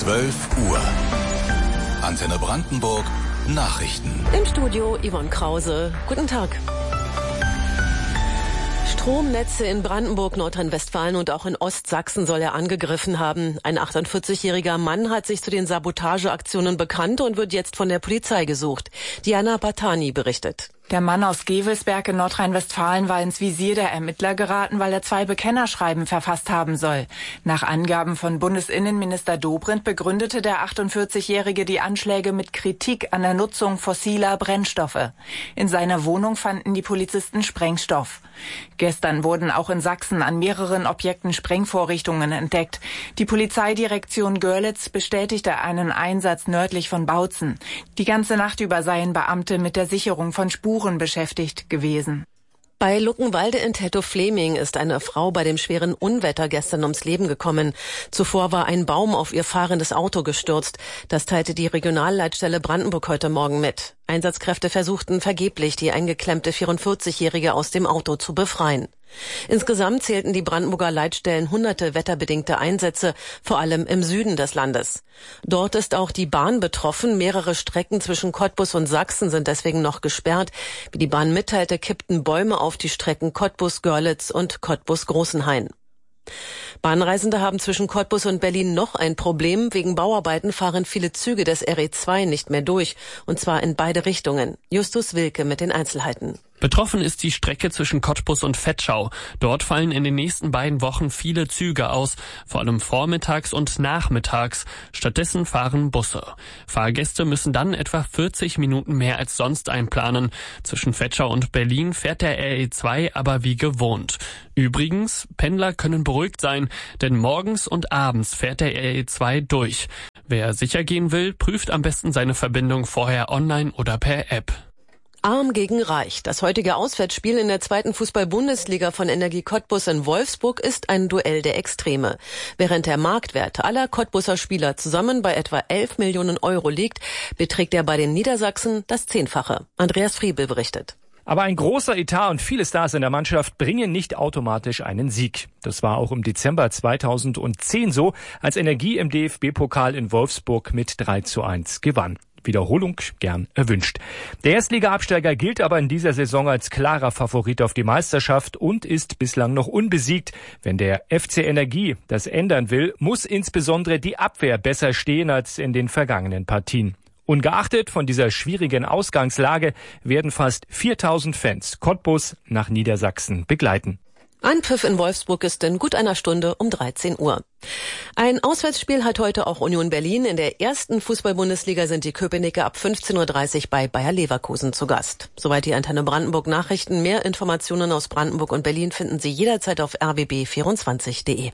12 Uhr. Antenne Brandenburg Nachrichten. Im Studio Yvonne Krause. Guten Tag. Stromnetze in Brandenburg, Nordrhein-Westfalen und auch in Ostsachsen soll er angegriffen haben. Ein 48-jähriger Mann hat sich zu den Sabotageaktionen bekannt und wird jetzt von der Polizei gesucht. Diana Batani berichtet. Der Mann aus Gevelsberg in Nordrhein-Westfalen war ins Visier der Ermittler geraten, weil er 2 Bekennerschreiben verfasst haben soll. Nach Angaben von Bundesinnenminister Dobrindt begründete der 48-Jährige die Anschläge mit Kritik an der Nutzung fossiler Brennstoffe. In seiner Wohnung fanden die Polizisten Sprengstoff. Gestern wurden auch in Sachsen an mehreren Objekten Sprengvorrichtungen entdeckt. Die Polizeidirektion Görlitz bestätigte einen Einsatz nördlich von Bautzen. Die ganze Nacht über seien Beamte mit der Sicherung von Spuren beschäftigt gewesen. Bei Luckenwalde in Tettow-Fleming ist eine Frau bei dem schweren Unwetter gestern ums Leben gekommen. Zuvor war ein Baum auf ihr fahrendes Auto gestürzt. Das teilte die Regionalleitstelle Brandenburg heute Morgen mit. Einsatzkräfte versuchten vergeblich, die eingeklemmte 44-Jährige aus dem Auto zu befreien. Insgesamt zählten die Brandenburger Leitstellen hunderte wetterbedingte Einsätze, vor allem im Süden des Landes. Dort ist auch die Bahn betroffen. Mehrere Strecken zwischen Cottbus und Sachsen sind deswegen noch gesperrt. Wie die Bahn mitteilte, kippten Bäume auf die Strecken Cottbus-Görlitz und Cottbus-Großenhain. Bahnreisende haben zwischen Cottbus und Berlin noch ein Problem. Wegen Bauarbeiten fahren viele Züge des RE2 nicht mehr durch, und zwar in beide Richtungen. Justus Wilke mit den Einzelheiten. Betroffen ist die Strecke zwischen Cottbus und Vetschau. Dort fallen in den nächsten beiden Wochen viele Züge aus, vor allem vormittags und nachmittags. Stattdessen fahren Busse. Fahrgäste müssen dann etwa 40 Minuten mehr als sonst einplanen. Zwischen Vetschau und Berlin fährt der RE2 aber wie gewohnt. Übrigens, Pendler können beruhigt sein, denn morgens und abends fährt der RE2 durch. Wer sicher gehen will, prüft am besten seine Verbindung vorher online oder per App. Arm gegen Reich. Das heutige Auswärtsspiel in der 2. Fußball-Bundesliga von Energie Cottbus in Wolfsburg ist ein Duell der Extreme. Während der Marktwert aller Cottbuser Spieler zusammen bei etwa 11 Millionen Euro liegt, beträgt er bei den Niedersachsen das 10-fache. Andreas Friebel berichtet. Aber ein großer Etat und viele Stars in der Mannschaft bringen nicht automatisch einen Sieg. Das war auch im Dezember 2010 so, als Energie im DFB-Pokal in Wolfsburg mit 3:1 gewann. Wiederholung gern erwünscht. Der Erstliga-Absteiger gilt aber in dieser Saison als klarer Favorit auf die Meisterschaft und ist bislang noch unbesiegt. Wenn der FC Energie das ändern will, muss insbesondere die Abwehr besser stehen als in den vergangenen Partien. Ungeachtet von dieser schwierigen Ausgangslage werden fast 4000 Fans Cottbus nach Niedersachsen begleiten. Anpfiff in Wolfsburg ist in gut einer Stunde um 13 Uhr. Ein Auswärtsspiel hat heute auch Union Berlin. In der 1. Fußball-Bundesliga sind die Köpenicker ab 15:30 Uhr bei Bayer Leverkusen zu Gast. Soweit die Antenne Brandenburg Nachrichten. Mehr Informationen aus Brandenburg und Berlin finden Sie jederzeit auf rbb24.de.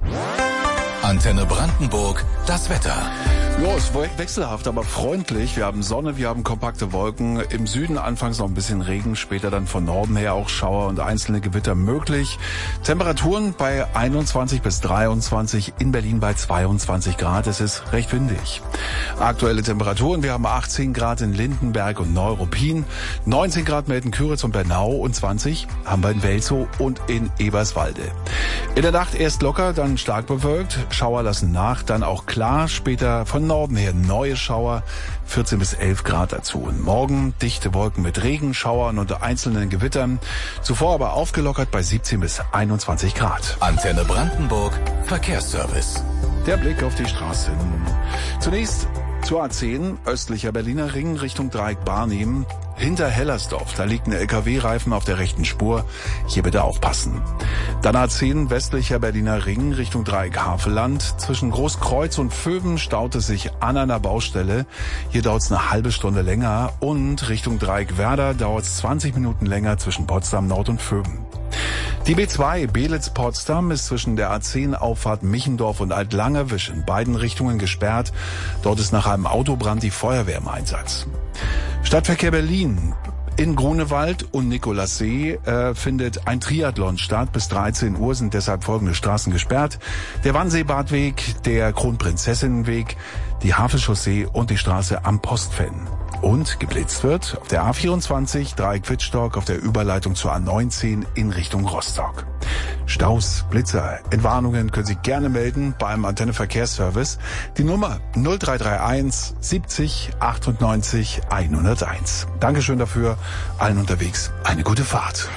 Antenne Brandenburg, das Wetter. Ja, es ist wechselhaft, aber freundlich. Wir haben Sonne, wir haben kompakte Wolken. Im Süden anfangs noch ein bisschen Regen, später dann von Norden her auch Schauer und einzelne Gewitter möglich. Temperaturen bei 21 bis 23, in Berlin bei 22 Grad. Es ist recht windig. Aktuelle Temperaturen, wir haben 18 Grad in Lindenberg und Neuruppin, 19 Grad Melden-Küritz und Bernau und 20 haben wir in Welzow und in Eberswalde. In der Nacht erst locker, dann stark bewölkt. Schauer lassen nach, dann auch klar, später von Norden her neue Schauer, 14 bis 11 Grad dazu. Und morgen dichte Wolken mit Regen, Schauern und einzelnen Gewittern. Zuvor aber aufgelockert bei 17 bis 21 Grad. Antenne Brandenburg, Verkehrsservice. Der Blick auf die Straßen. Zunächst zur A10, östlicher Berliner Ring Richtung Dreieck-Barnim. Hinter Hellersdorf, da liegt ein LKW-Reifen auf der rechten Spur. Hier bitte aufpassen. Dann A10, westlicher Berliner Ring Richtung Dreieck-Havelland. Zwischen Großkreuz und Vöwen staut es sich an einer Baustelle. Hier dauert es eine halbe Stunde länger. Und Richtung Dreieck-Werder dauert es 20 Minuten länger zwischen Potsdam Nord und Vöwen. Die B2 Belitz-Potsdam ist zwischen der A10-Auffahrt Michendorf und Altlangerwisch in beiden Richtungen gesperrt. Dort ist nach einem Autobrand die Feuerwehr im Einsatz. Stadtverkehr Berlin. In Grunewald und Nikolassee findet ein Triathlon statt. Bis 13 Uhr sind deshalb folgende Straßen gesperrt. Der Wannsee-Badweg, der Kronprinzessinnenweg, die Havelchaussee und die Straße am Postfenn. Und geblitzt wird auf der A24 Dreieck Wittstock auf der Überleitung zur A19 in Richtung Rostock. Staus, Blitzer, Entwarnungen können Sie gerne melden beim Antenne Verkehrsservice. Die Nummer 0331 70 98 101. Dankeschön dafür. Allen unterwegs eine gute Fahrt.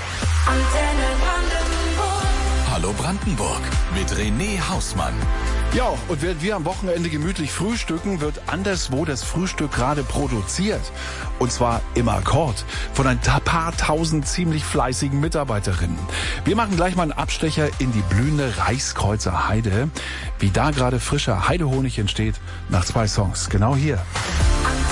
Hallo Brandenburg mit René Hausmann. Ja, und während wir am Wochenende gemütlich frühstücken, wird anderswo das Frühstück gerade produziert. Und zwar im Akkord von ein paar tausend ziemlich fleißigen Mitarbeiterinnen. Wir machen gleich mal einen Abstecher in die blühende Reichskreuzer Heide. Wie da gerade frischer Heidehonig entsteht, nach 2 Songs. Genau hier.